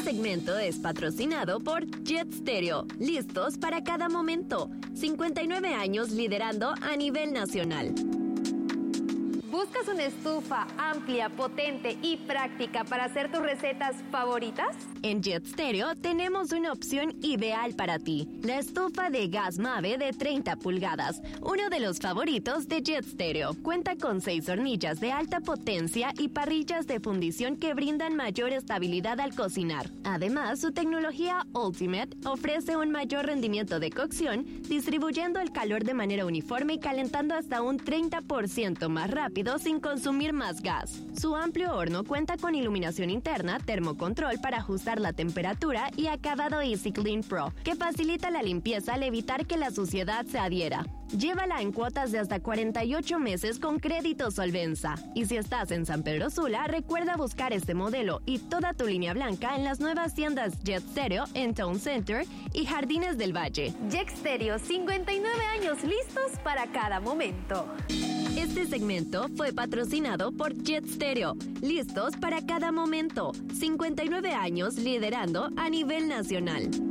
segmento es patrocinado por Jet Stereo. Listos para cada momento. 59 años liderando a nivel nacional. ¿Buscas una estufa amplia, potente y práctica para hacer tus recetas favoritas? En Jet Stereo tenemos una opción ideal para ti. La estufa de gas Mave de 30 pulgadas, uno de los favoritos de Jet Stereo. Cuenta con 6 hornillas de alta potencia y parrillas de fundición que brindan mayor estabilidad al cocinar. Además, su tecnología Ultimate ofrece un mayor rendimiento de cocción, distribuyendo el calor de manera uniforme y calentando hasta un 30% más rápido sin consumir más gas. Su amplio horno cuenta con iluminación interna, termocontrol para ajustar la temperatura y acabado Easy Clean Pro, que facilita la limpieza al evitar que la suciedad se adhiera. Llévala en cuotas de hasta 48 meses con crédito Solvenza. Y si estás en San Pedro Sula, recuerda buscar este modelo y toda tu línea blanca en las nuevas tiendas Jet Stereo en Town Center y Jardines del Valle. Jet Stereo, 59 años listos para cada momento. Este segmento fue patrocinado por Jet Stereo. Listos para cada momento. 59 años liderando a nivel nacional.